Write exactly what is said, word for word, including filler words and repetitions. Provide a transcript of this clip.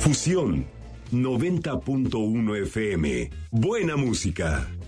Fusión noventa punto uno F M. Buena música.